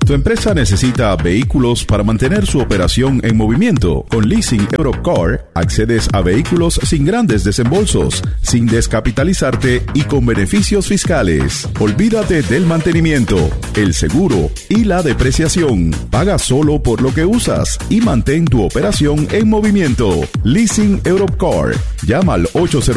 Tu empresa necesita vehículos para mantener su operación en movimiento. Con Leasing Europcar, accedes a vehículos sin grandes desembolsos, sin descapitalizarte y con beneficios fiscales. Olvídate del mantenimiento, el seguro y la depreciación. Paga solo por lo que usas y mantén tu operación en movimiento. Leasing Europcar. Llama al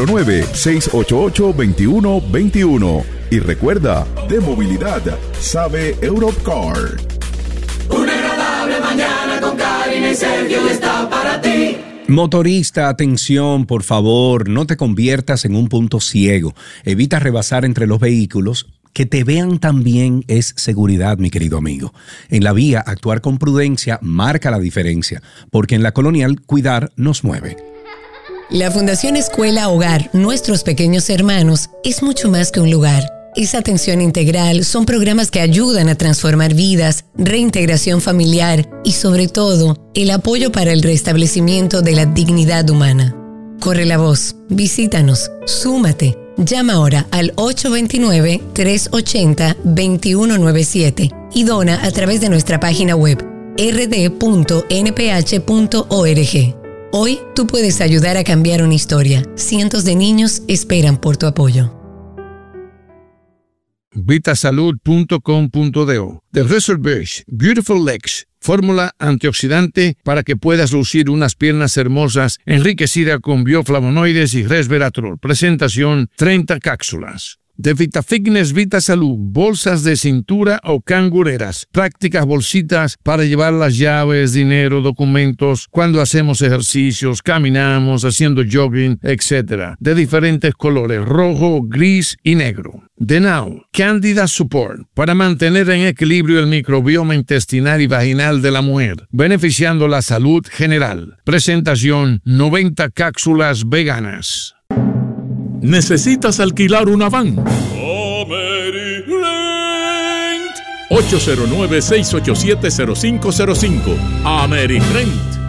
809-688-2121. Y recuerda, de movilidad, sabe Europcar. Una agradable mañana con Karina y Sergio está para ti. Motorista, atención, por favor, no te conviertas en un punto ciego. Evita rebasar entre los vehículos. Que te vean también es seguridad, mi querido amigo. En la vía, actuar con prudencia marca la diferencia, porque en la Colonial, cuidar nos mueve. La Fundación Escuela Hogar, Nuestros Pequeños Hermanos, es mucho más que un lugar. Es atención integral, son programas que ayudan a transformar vidas, reintegración familiar y, sobre todo, el apoyo para el restablecimiento de la dignidad humana. Corre la voz, visítanos, súmate. Llama ahora al 829-380-2197 y dona a través de nuestra página web rd.nph.org. Hoy tú puedes ayudar a cambiar una historia. Cientos de niños esperan por tu apoyo. Vitasalud.com.do. The Reserve Beautiful Legs, fórmula antioxidante para que puedas lucir unas piernas hermosas, enriquecida con bioflavonoides y resveratrol. Presentación: 30 cápsulas. De VitaFitness Vitasalud, bolsas de cintura o cangureras, prácticas bolsitas para llevar las llaves, dinero, documentos, cuando hacemos ejercicios, caminamos, haciendo jogging, etc. De diferentes colores, rojo, gris y negro. De Now, Candida Support, para mantener en equilibrio el microbioma intestinal y vaginal de la mujer, beneficiando la salud general. Presentación: 90 cápsulas veganas. ¿Necesitas alquilar una van? 809-687-0505. AmeriRent.